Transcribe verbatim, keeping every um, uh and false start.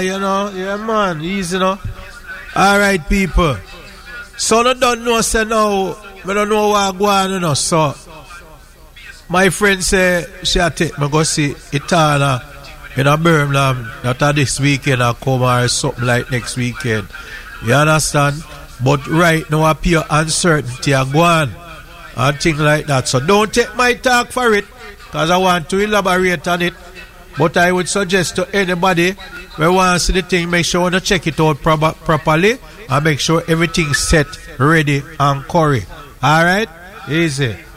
you know, yeah, man, easy, you know. All right, people. So, I don't know, say now, I don't know what go on, you know, so. My friend say, she a take me go see Itana in a Birmingham, that this weekend I come or something like next weekend. You understand? But right now appear uncertainty a go on and things like that. So don't take my talk for it, because I want to elaborate on it. But I would suggest to anybody who wants to see the thing, make sure you check it out pro- properly and make sure everything's set, ready and curry. Alright? Easy.